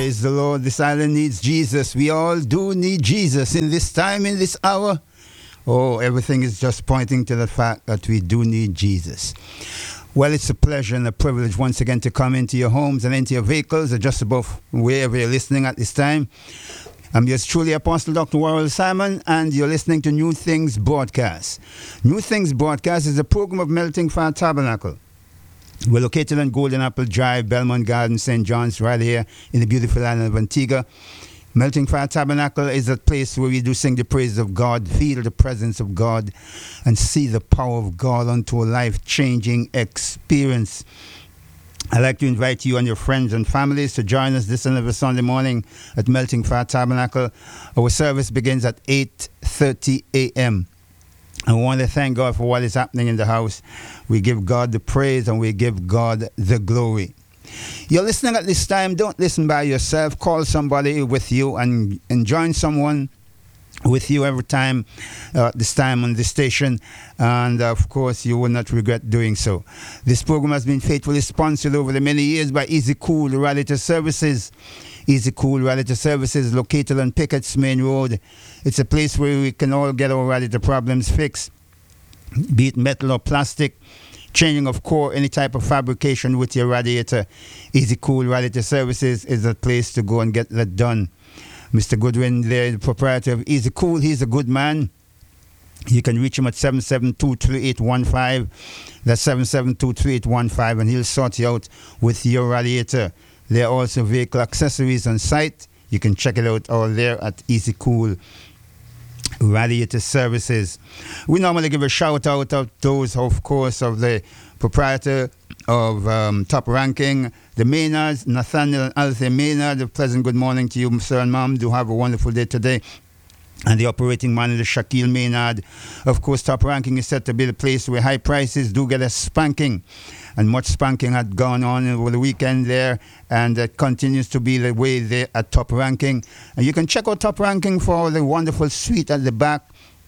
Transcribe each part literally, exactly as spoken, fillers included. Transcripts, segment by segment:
Praise the Lord. This island needs Jesus. We all do need Jesus in this time, in this hour. Oh, everything is just pointing to the fact that we do need Jesus. Well, it's a pleasure and a privilege once again to come into your homes and into your vehicles, or just above wherever you're listening at this time. I'm yours truly, Apostle Doctor Warrell Simon, and you're listening to New Things Broadcast. New Things Broadcast is a program of Melting Fire Tabernacle. We're located on Golden Apple Drive, Belmont Gardens, Saint John's, right here in the beautiful island of Antigua. Melting Fire Tabernacle is a place where we do sing the praises of God, feel the presence of God, and see the power of God unto a life-changing experience. I'd like to invite you and your friends and families to join us this and every Sunday morning at Melting Fire Tabernacle. Our service begins at eight thirty a.m. I want to thank God for what is happening in the house. We give God the praise and we give God the glory. You're listening at this time. Don't listen by yourself. Call somebody with you and, and join someone with you every time, uh, this time on this station. And uh, of course, you will not regret doing so. This program has been faithfully sponsored over the many years by Easy Cool Reality Services. Easy Cool Reality Services located on Pickett's Main Road. It's a place where we can all get our reality problems fixed, be it metal or plastic, changing of core, any type of fabrication with your radiator. Easy Cool Reality Services is a place to go and get that done. Mister Goodwin there, the proprietor of Easy Cool, he's a good man. You can reach him at seven seven two, three eight one five. That's seven seven two, three eight one five, and he'll sort you out with your radiator. There are also vehicle accessories on site. You can check it out all there at Easy Cool Radiator Services. We normally give a shout out of those, of course, of the proprietor of um, Top Ranking, the Maynards, Nathaniel and Althea Maynard. A pleasant good morning to you, sir and mom. Do have a wonderful day today. And the operating manager, Shaquille Maynard. Of course, Top Ranking is said to be the place where high prices do get a spanking. And much spanking had gone on over the weekend there, and it continues to be the way there at Top Ranking. And you can check out Top Ranking for the wonderful suite at the back,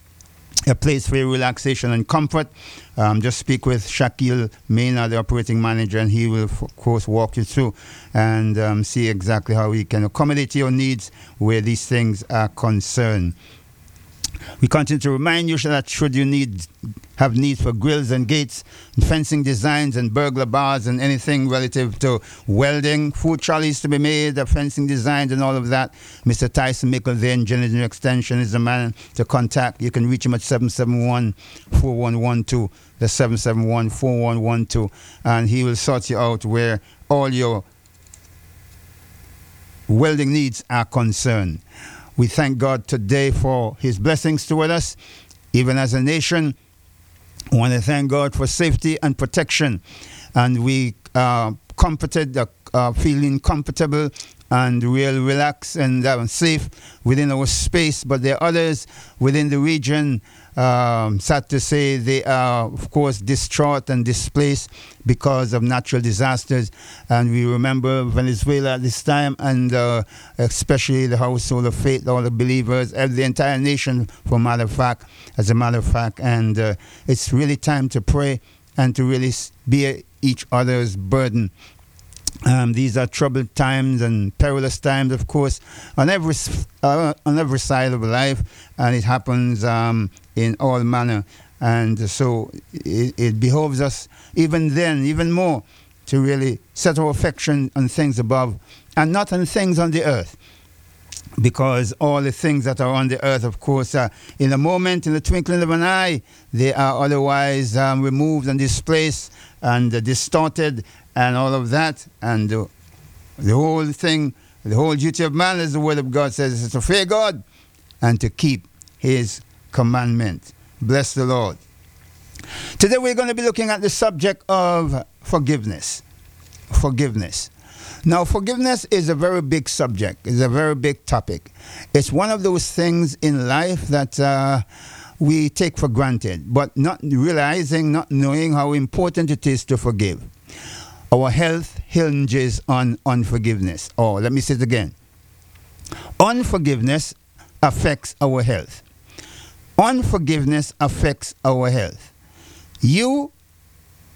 a place for your relaxation and comfort. Um, just speak with Shaquille Maynard, the operating manager, and he will, of course, walk you through and um, see exactly how he can accommodate your needs where these things are concerned. We continue to remind you that should you need have needs for grills and gates, and fencing designs and burglar bars and anything relative to welding, food trolleys to be made, uh, fencing designs and all of that, Mister Tyson Mickle there in General Extension is the man to contact. You can reach him at seven seven one, four one one two. That's seven seven one, four one one two. And he will sort you out where all your welding needs are concerned. We thank God today for his blessings toward us, even as a nation. I want to thank God for safety and protection. And we are comforted, uh, uh, feeling comfortable and real relaxed and uh, safe within our space. But there are others within the region, um, sad to say, they are, of course, distraught and displaced because of natural disasters. And we remember Venezuela at this time, and uh, especially the household of faith, all the believers, and the entire nation, for matter of fact, as a matter of fact. And uh, it's really time to pray and to really be each other's burden. Um, these are troubled times and perilous times, of course, on every uh, on every side of life, and it happens um, in all manner. And so it, it behoves us, even then, even more, to really set our affection on things above and not on things on the earth. Because all the things that are on the earth, of course, uh, in a moment, in the twinkling of an eye, they are otherwise um, removed and displaced and uh, distorted and all of that. And uh, the whole thing, the whole duty of man, as the word of God says, is to fear God and to keep his commandment. Bless the Lord. Today we're going to be looking at the subject of forgiveness. Forgiveness. Now, forgiveness is a very big subject. It's a very big topic. It's one of those things in life that uh, we take for granted, but not realizing, not knowing how important it is to forgive. Our health hinges on unforgiveness. Or let me say it again. Unforgiveness affects our health. Unforgiveness affects our health. You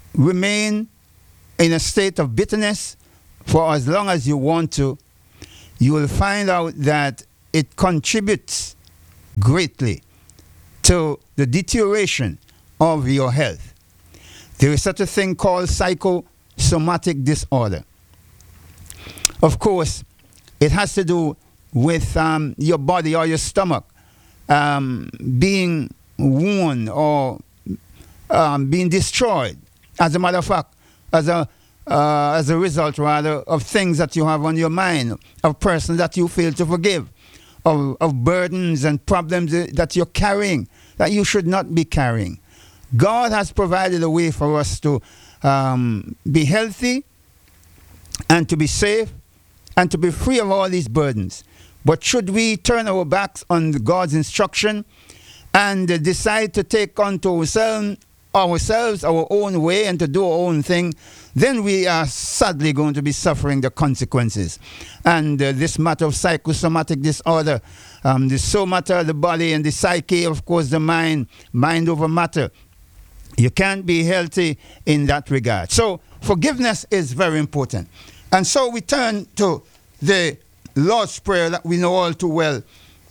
remain in a state of bitterness for as long as you want to. you will find out that it contributes greatly to the deterioration of your health. There is such a thing called psychosomatic disorder. Of course, it has to do with um, your body or your stomach um, being worn or um, being destroyed. As a matter of fact, as a uh, as a result, rather, of things that you have on your mind, of persons that you fail to forgive, of, of burdens and problems that you're carrying that you should not be carrying. God has provided a way for us to um, be healthy and to be safe and to be free of all these burdens. But should we turn our backs on God's instruction and uh, decide to take unto ourselves, ourselves our own way and to do our own thing, then we are sadly going to be suffering the consequences. And uh, this matter of psychosomatic disorder, um, the somata, the body, and the psyche, of course, the mind, mind over matter. You can't be healthy in that regard. So forgiveness is very important. And so we turn to the Lord's Prayer that we know all too well.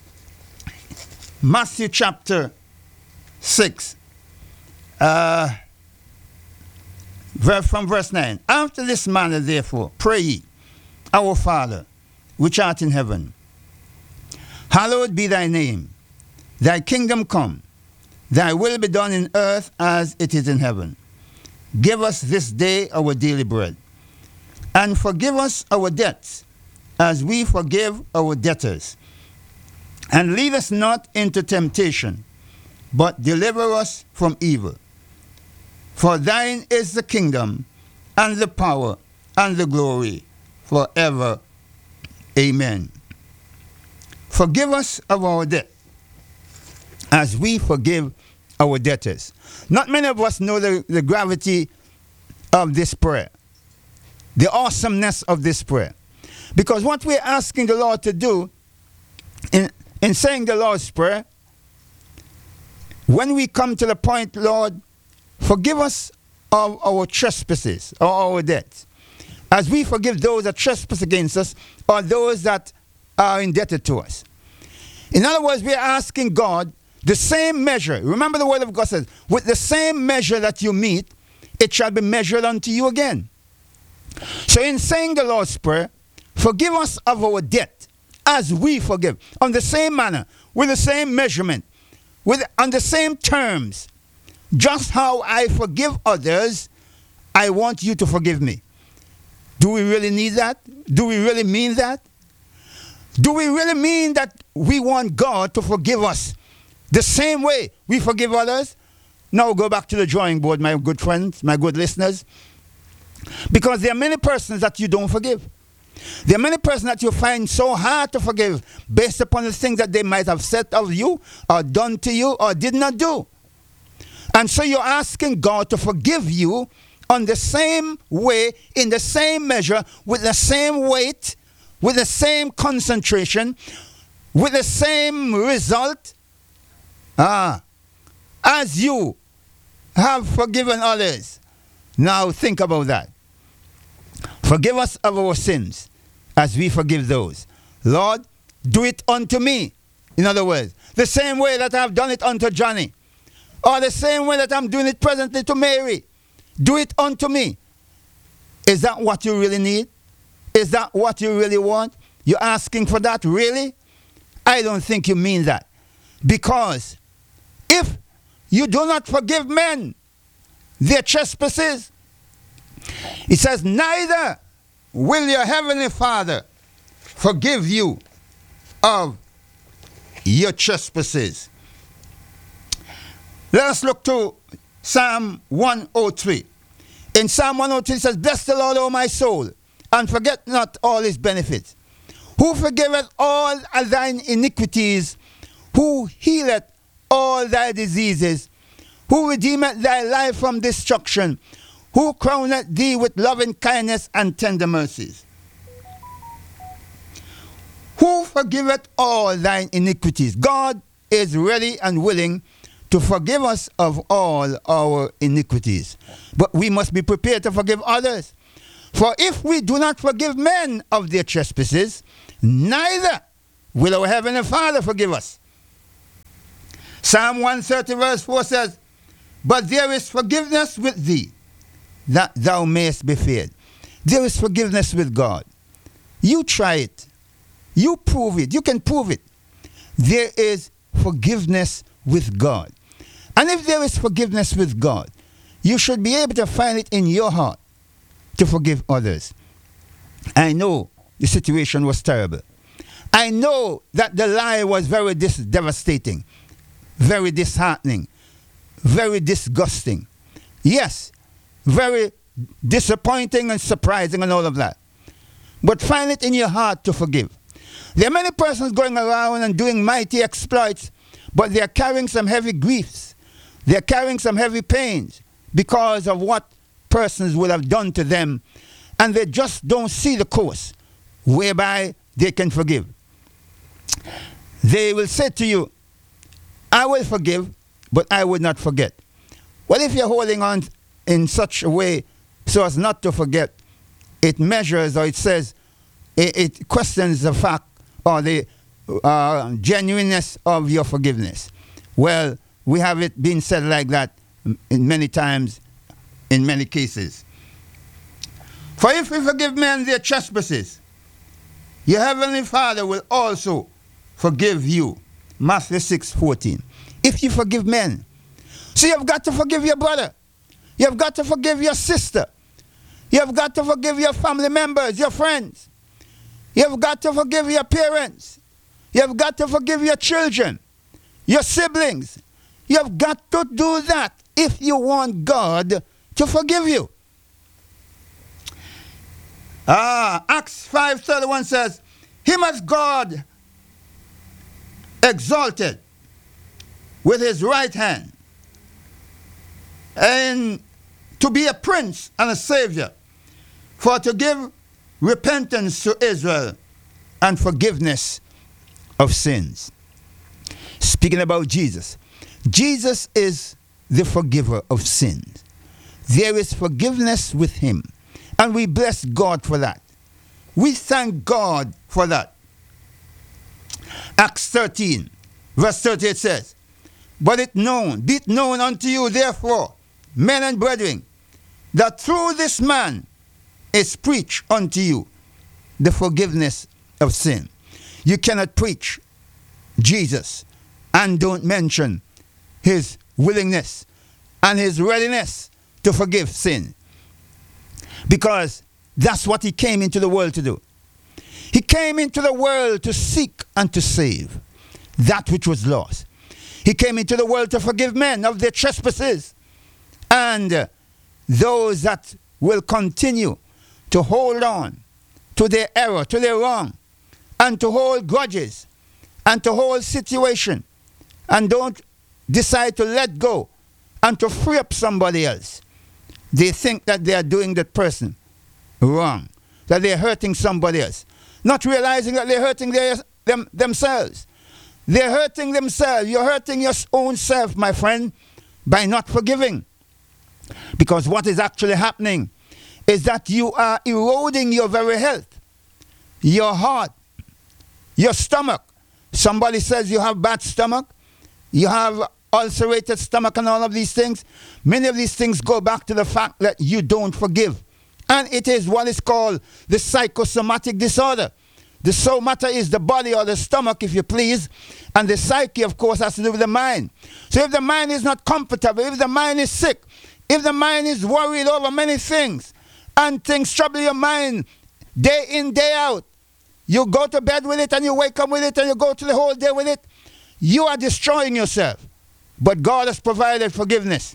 Matthew chapter six. Uh, from verse nine. After this manner, therefore, pray ye, Our Father, which art in heaven, hallowed be thy name. Thy kingdom come. Thy will be done in earth as it is in heaven. Give us this day our daily bread. And forgive us our debts, as we forgive our debtors. And lead us not into temptation, but deliver us from evil. For thine is the kingdom, and the power, and the glory, forever. Amen. Forgive us of our debt, as we forgive our debtors. Not many of us know the, the gravity of this prayer, the awesomeness of this prayer. Because what we're asking the Lord to do in, in saying the Lord's Prayer, when we come to the point, Lord, forgive us of our trespasses or our debts, as we forgive those that trespass against us or those that are indebted to us. In other words, we're asking God the same measure. Remember the word of God says, with the same measure that you meet, it shall be measured unto you again. So in saying the Lord's Prayer, forgive us of our debt as we forgive. On the same manner, with the same measurement, with on the same terms. Just how I forgive others, I want you to forgive me. Do we really need that? Do we really mean that? Do we really mean that we want God to forgive us the same way we forgive others? Now go back to the drawing board, my good friends, my good listeners. Because there are many persons that you don't forgive. There are many persons that you find so hard to forgive based upon the things that they might have said of you or done to you or did not do. And so you're asking God to forgive you on the same way, in the same measure, with the same weight, with the same concentration, with the same result, ah, as you have forgiven others. Now think about that. Forgive us of our sins as we forgive those. Lord, do it unto me. In other words, the same way that I've done it unto Johnny, or the same way that I'm doing it presently to Mary. Do it unto me. Is that what you really need? Is that what you really want? You're asking for that, really? I don't think you mean that. Because if you do not forgive men their trespasses, it says, neither will your heavenly Father forgive you of your trespasses. Let us look to Psalm one oh three. In Psalm one oh three it says, bless the Lord, O my soul, and forget not all his benefits, who forgiveth all thine iniquities, who healeth all thy diseases, who redeemeth thy life from destruction, who crowneth thee with loving kindness and tender mercies. Who forgiveth all thine iniquities. God is ready and willing to forgive us of all our iniquities. But we must be prepared to forgive others. For if we do not forgive men of their trespasses, neither will our heavenly Father forgive us. Psalm one thirty verse four says, but there is forgiveness with thee, that thou mayest be feared. There is forgiveness with God. You try it. You prove it. You can prove it. There is forgiveness with God. And if there is forgiveness with God, you should be able to find it in your heart to forgive others. I know the situation was terrible. I know that the lie was very dis- devastating, very disheartening, very disgusting. Yes, very disappointing and surprising and all of that. But find it in your heart to forgive. There are many persons going around and doing mighty exploits, but they are carrying some heavy griefs. They are carrying some heavy pains because of what persons would have done to them, and they just don't see the course whereby they can forgive. They will say to you, I will forgive, but I will not forget. Well, if you're holding on in such a way so as not to forget, it measures, or it says, it, it questions the fact or the uh, genuineness of your forgiveness. Well, we have it been said like that in many times, in many cases. For if we forgive men their trespasses, your heavenly Father will also forgive you. Matthew six fourteen. If you forgive men. So you've got to forgive your brother. You've got to forgive your sister. You've got to forgive your family members, your friends. You've got to forgive your parents. You've got to forgive your children, your siblings. You've got to do that if you want God to forgive you. Ah, Acts five thirty-one says, him as God exalted with his right hand, and to be a prince and a savior, for to give repentance to Israel and forgiveness of sins. Speaking about Jesus, Jesus is the forgiver of sins. There is forgiveness with him, and we bless God for that. We thank God for that. Acts thirteen, verse thirty-eight says, but it known, be it known unto you, therefore, men and brethren, that through this man is preached unto you the forgiveness of sin. You cannot preach Jesus and don't mention his willingness and his readiness to forgive sin, because that's what he came into the world to do. He came into the world to seek and to save that which was lost. He came into the world to forgive men of their trespasses, and uh, those that will continue to hold on to their error, to their wrong, and to hold grudges, and to hold situation, and don't decide to let go and to free up somebody else. They think that they are doing that person wrong, that they're hurting somebody else, not realizing that they're hurting their, them, themselves. They're hurting themselves. You're hurting your own self, my friend, by not forgiving. Because what is actually happening is that you are eroding your very health, your heart, your stomach. Somebody says you have bad stomach, you have ulcerated stomach and all of these things. Many of these things go back to the fact that you don't forgive. And it is what is called the psychosomatic disorder. The somata is the body or the stomach, if you please. And the psyche, of course, has to do with the mind. So if the mind is not comfortable, if the mind is sick, if the mind is worried over many things, and things trouble your mind day in, day out, you go to bed with it and you wake up with it and you go to the whole day with it, you are destroying yourself. But God has provided forgiveness.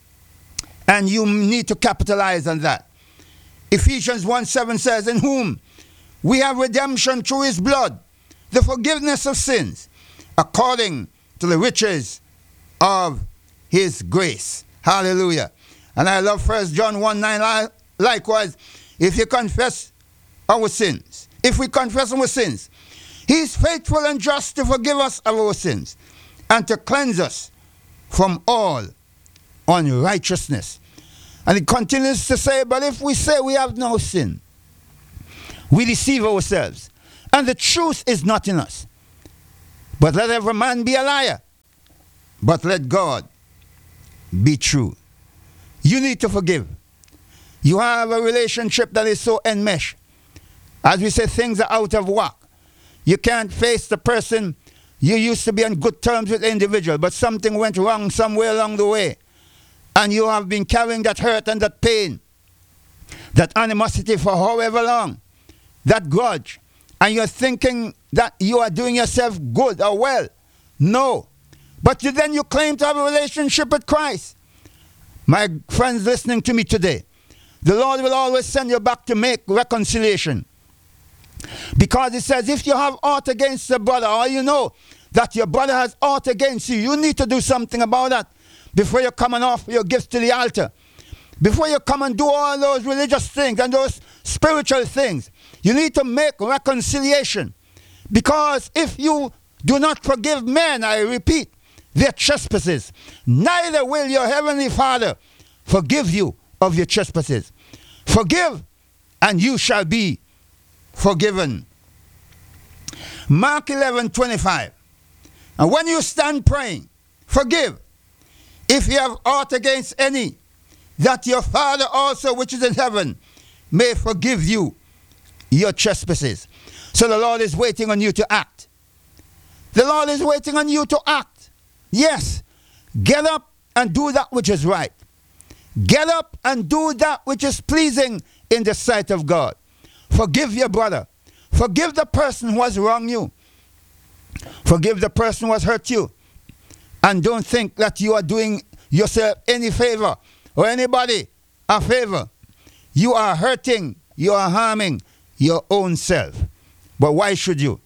And you need to capitalize on that. Ephesians one seven says, in whom we have redemption through his blood, the forgiveness of sins, according to the riches of his grace. Hallelujah. And I love First John one nine likewise. If you confess our sins, if we confess our sins, he is faithful and just to forgive us of our sins and to cleanse us from all unrighteousness. And he continues to say, but if we say we have no sin, we deceive ourselves, and the truth is not in us. But let every man be a liar, but let God be true. You need to forgive. You have a relationship that is so enmeshed. As we say, things are out of whack. You can't face the person. You used to be on good terms with the individual, but something went wrong somewhere along the way. And you have been carrying that hurt and that pain, that animosity for however long, that grudge. And you're thinking that you are doing yourself good or well. No. But you, then you claim to have a relationship with Christ. My friends listening to me today, the Lord will always send you back to make reconciliation. Because it says, if you have aught against a brother, or you know that your brother has aught against you, you need to do something about that before you come and offer your gifts to the altar. Before you come and do all those religious things and those spiritual things, you need to make reconciliation. Because if you do not forgive men, I repeat, their trespasses, neither will your heavenly Father forgive you of your trespasses. Forgive, and you shall be forgiven. Mark eleven twenty-five. And when you stand praying, forgive, if you have aught against any, that your Father also which is in heaven may forgive you your trespasses. So the Lord is waiting on you to act. The Lord is waiting on you to act. Yes, get up and do that which is right. Get up and do that which is pleasing in the sight of God. Forgive your brother. Forgive the person who has wronged you. Forgive the person who has hurt you. And don't think that you are doing yourself any favor or anybody a favor. You are hurting, you are harming your own self. But why should you?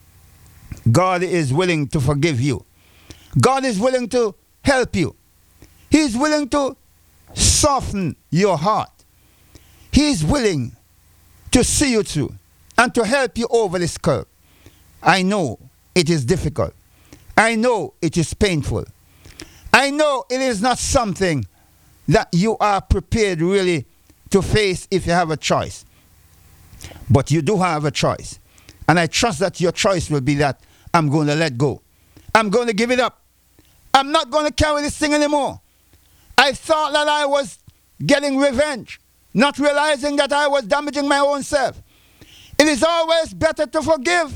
God is willing to forgive you. God is willing to help you. He is willing to soften your heart. He is willing to see you through and to help you over this curve. I know it is difficult. I know it is painful. I know it is not something that you are prepared really to face if you have a choice. But you do have a choice. And I trust that your choice will be that I'm going to let go. I'm going to give it up. I'm not going to carry this thing anymore. I thought that I was getting revenge, not realizing that I was damaging my own self. It is always better to forgive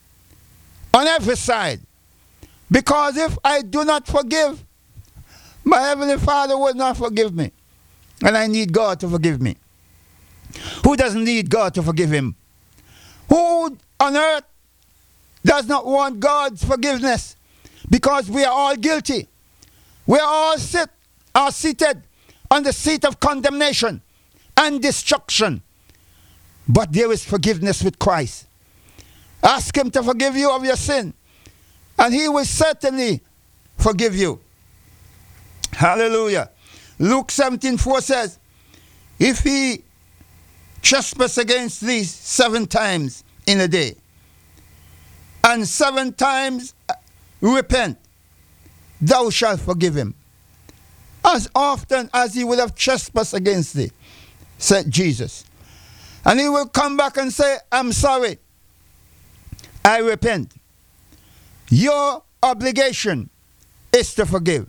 on every side. Because if I do not forgive, my Heavenly Father will not forgive me. And I need God to forgive me. Who doesn't need God to forgive him? Who on earth does not want God's forgiveness? Because we are all guilty. We are all sit, are seated on the seat of condemnation and destruction. But there is forgiveness with Christ. Ask him to forgive you of your sin, and he will certainly forgive you. Hallelujah. Luke seventeen four says, if he trespass against thee seven times in a day, and seven times repent, thou shalt forgive him. As often as he would have trespassed against thee, said Jesus. And he will come back and say, I'm sorry. I repent. Your obligation is to forgive.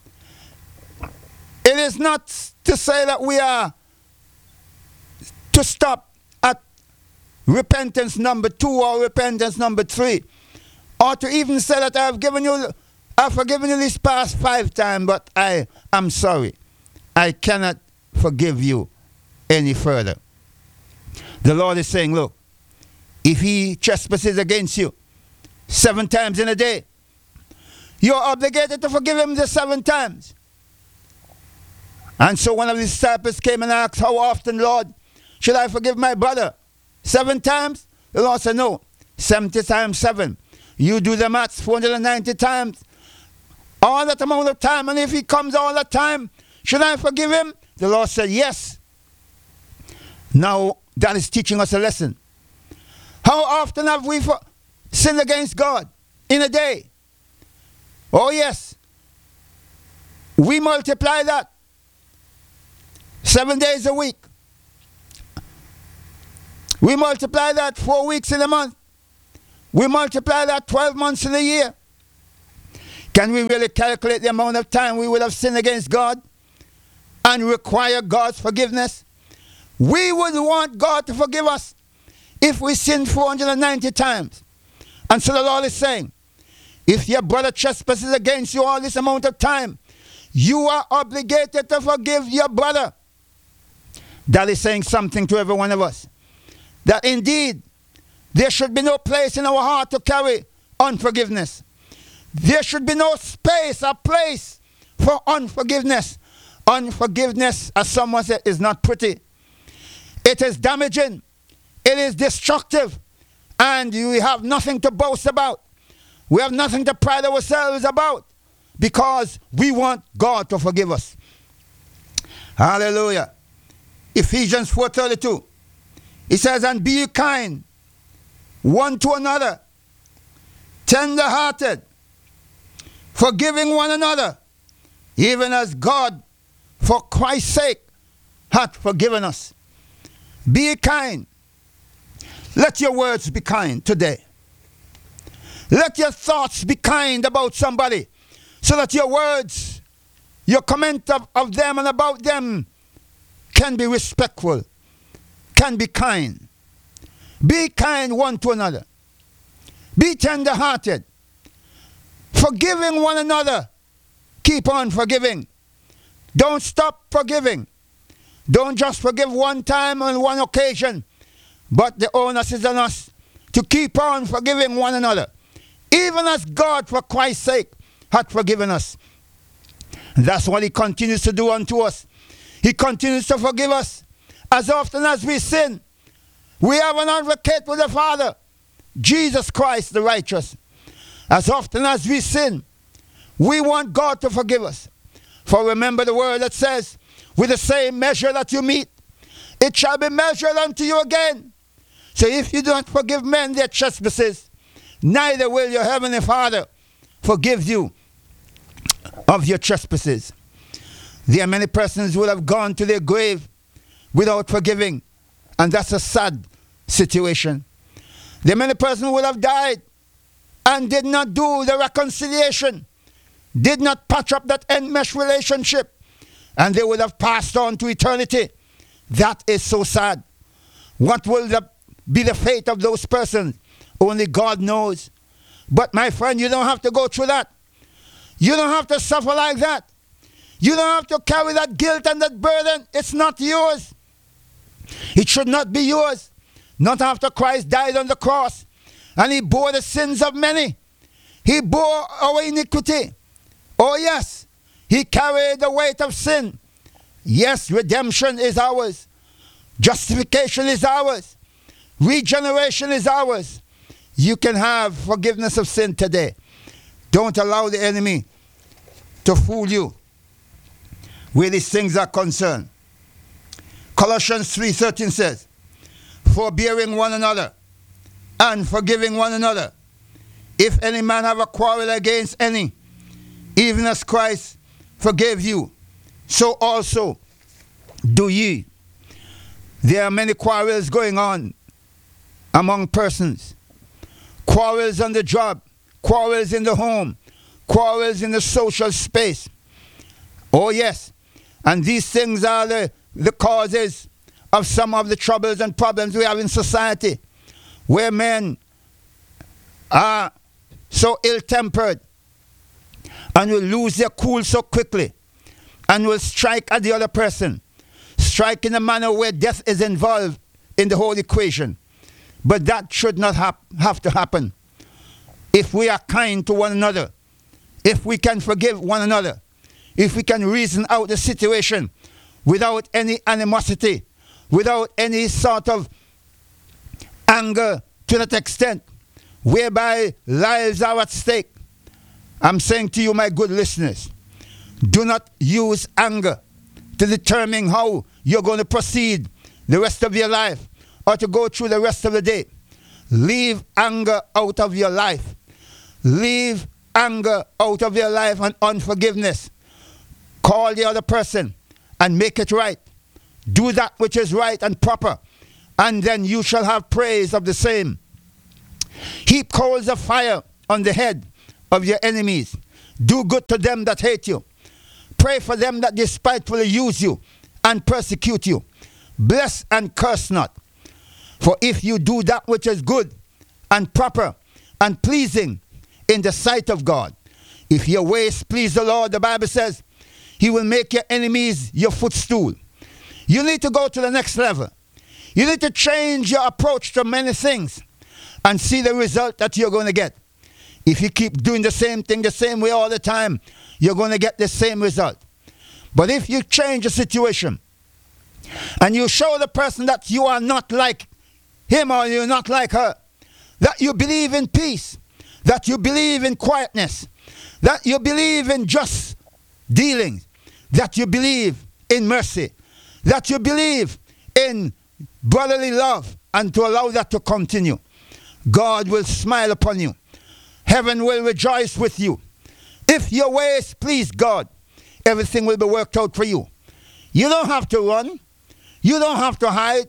It is not to say that we are to stop at repentance number two or repentance number three, or to even say that I have given you, I've forgiven you this past five times, but I am sorry. I cannot forgive you any further. The Lord is saying, look, if he trespasses against you seven times in a day, you're obligated to forgive him the seven times. And so one of the disciples came and asked, how often, Lord, should I forgive my brother? Seven times? The Lord said, no, seventy times seven. You do the maths, four hundred ninety times. All that amount of time. And if he comes all the time, should I forgive him? The Lord said, yes. Now, that is teaching us a lesson. How often have we sinned against God in a day? Oh, yes. We multiply that. Seven days a week. We multiply that four weeks in a month. We multiply that twelve months in a year. Can we really calculate the amount of time we would have sinned against God and require God's forgiveness? We would want God to forgive us if we sinned four hundred ninety times. And so the Lord is saying, if your brother trespasses against you all this amount of time, you are obligated to forgive your brother. That is saying something to every one of us. That indeed, there should be no place in our heart to carry unforgiveness. There should be no space or place for unforgiveness. Unforgiveness, as someone said, is not pretty. It is damaging. It is destructive. And we have nothing to boast about. We have nothing to pride ourselves about, because we want God to forgive us. Hallelujah. Ephesians four thirty-two. It says, and be ye kind one to another, tender-hearted, forgiving one another, even as God, for Christ's sake, hath forgiven us. Be ye kind. Let your words be kind today. Let your thoughts be kind about somebody, so that your words, your comment of, of them and about them can be respectful, can be kind. Be kind one to another. Be tender-hearted. Forgiving one another. Keep on forgiving. Don't stop forgiving. Don't just forgive one time on one occasion, but the onus is on us to keep on forgiving one another, even as God, for Christ's sake, hath forgiven us. And that's what he continues to do unto us. He continues to forgive us. As often as we sin, we have an advocate with the Father, Jesus Christ the righteous. As often as we sin, we want God to forgive us. For remember the word that says, with the same measure that you meet, it shall be measured unto you again. So if you do not forgive men their trespasses, neither will your heavenly Father forgive you of your trespasses. There are many persons who would have gone to their grave without forgiving, and that's a sad situation. There are many persons who would have died and did not do the reconciliation, did not patch up that enmeshed relationship, and they would have passed on to eternity. That is so sad. What will the, be the fate of those persons? Only God knows. But my friend, you don't have to go through that. You don't have to suffer like that. You don't have to carry that guilt and that burden. It's not yours. It should not be yours. Not after Christ died on the cross and he bore the sins of many. He bore our iniquity. Oh yes, he carried the weight of sin. Yes, redemption is ours. Justification is ours. Regeneration is ours. You can have forgiveness of sin today. Don't allow the enemy to fool you where these things are concerned. Colossians three thirteen says, forbearing one another and forgiving one another, if any man have a quarrel against any, even as Christ forgave you, so also do ye. There are many quarrels going on among persons. Quarrels on the job, quarrels in the home, quarrels in the social space. Oh yes, and these things are the, the causes of some of the troubles and problems we have in society, where men are so ill-tempered and will lose their cool so quickly and will strike at the other person, strike in a manner where death is involved in the whole equation. But that should not hap- have to happen. If we are kind to one another, if we can forgive one another, if we can reason out the situation without any animosity, without any sort of anger to that extent, whereby lives are at stake, I'm saying to you, my good listeners, do not use anger to determine how you're going to proceed the rest of your life or to go through the rest of the day. Leave anger out of your life. Leave anger out of your life and unforgiveness. Call the other person and make it right. Do that which is right and proper, and then you shall have praise of the same. Heap coals of fire on the head of your enemies. Do good to them that hate you. Pray for them that despitefully use you and persecute you. Bless and curse not. For if you do that which is good and proper and pleasing in the sight of God, if your ways please the Lord, the Bible says, he will make your enemies your footstool. You need to go to the next level. You need to change your approach to many things and see the result that you're going to get. If you keep doing the same thing the same way all the time, you're going to get the same result. But if you change the situation and you show the person that you are not like him or you're not like her, that you believe in peace, that you believe in quietness, that you believe in just dealings, that you believe in mercy, that you believe in brotherly love, and to allow that to continue, God will smile upon you. Heaven will rejoice with you. If your ways please God, everything will be worked out for you. You don't have to run. You don't have to hide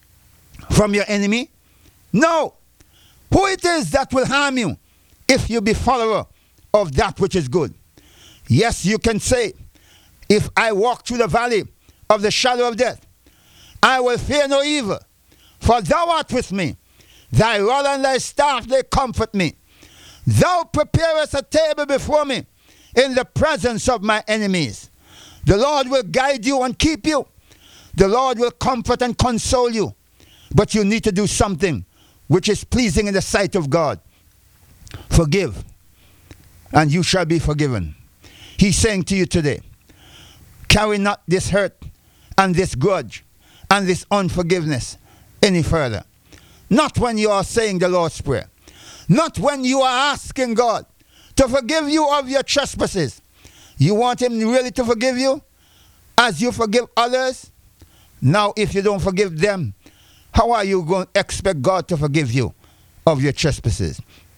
from your enemy. No. Who it is that will harm you if you be follower of that which is good? Yes, you can say, if I walk through the valley of the shadow of death, I will fear no evil, for thou art with me. Thy rod and thy staff, they comfort me. Thou preparest a table before me in the presence of my enemies. The Lord will guide you and keep you. The Lord will comfort and console you. But you need to do something which is pleasing in the sight of God. Forgive, and you shall be forgiven. He's saying to you today, carry not this hurt and this grudge and this unforgiveness any further. Not when you are saying the Lord's Prayer. Not when you are asking God to forgive you of your trespasses. You want him really to forgive you as you forgive others? Now, if you don't forgive them, how are you going to expect God to forgive you of your trespasses?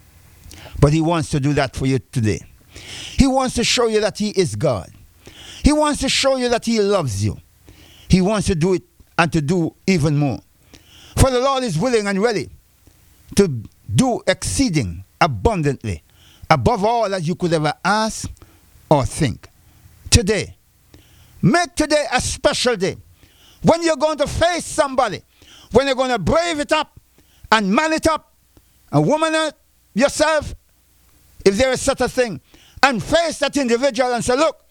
But he wants to do that for you today. He wants to show you that he is God. He wants to show you that he loves you. He wants to do it and to do even more. For the Lord is willing and ready to do exceeding abundantly above all that you could ever ask or think. Today, make today a special day when you're going to face somebody, when you're going to brave it up and man it up and woman it yourself, if there is such a thing, and face that individual and say, look,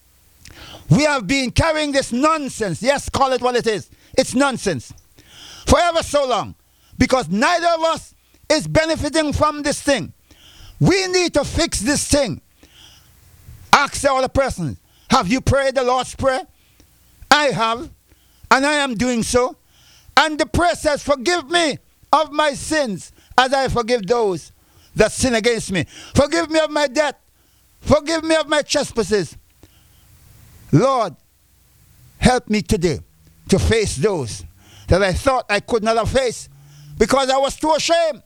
we have been carrying this nonsense. Yes, call it what it is. It's nonsense. Forever so long. Because neither of us is benefiting from this thing. We need to fix this thing. Ask the other person, have you prayed the Lord's Prayer? I have, and I am doing so. And the prayer says, forgive me of my sins as I forgive those that sin against me. Forgive me of my debt. Forgive me of my trespasses. Lord, help me today to face those that I thought I could not have faced because I was too ashamed.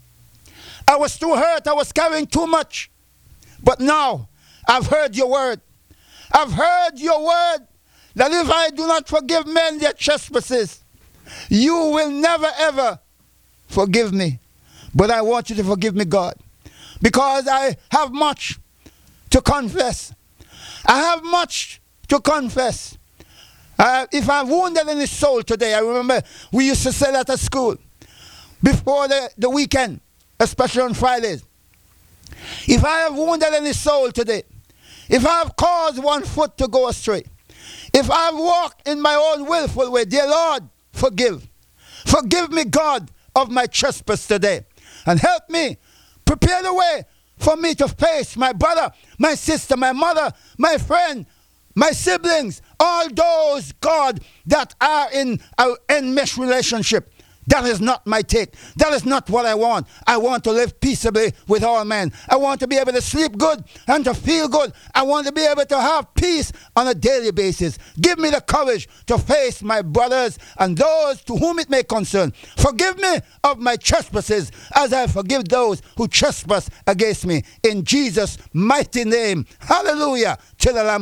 I was too hurt. I was carrying too much. But now I've heard your word. I've heard your word that if I do not forgive men their trespasses, you will never ever forgive me. But I want you to forgive me, God, because I have much to confess. I have much to confess. Uh, if I'm wounded in his soul today, I remember we used to say that at school before the, the weekend, especially on Fridays. If I have wounded in his soul today, if I have caused one foot to go astray, if I have walked in my own willful way, dear Lord, forgive. Forgive me, God, of my trespass today. And help me prepare the way for me to face my brother, my sister, my mother, my friend, my siblings, all those, God, that are in an enmeshed relationship. That is not my take. That is not what I want. I want to live peaceably with all men. I want to be able to sleep good and to feel good. I want to be able to have peace on a daily basis. Give me the courage to face my brothers and those to whom it may concern. Forgive me of my trespasses as I forgive those who trespass against me. In Jesus' mighty name. Hallelujah to the Lamb.